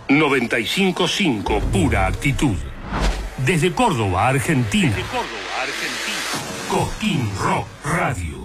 95.5, pura actitud. Desde Córdoba, Argentina. Cosquín Rock Radio.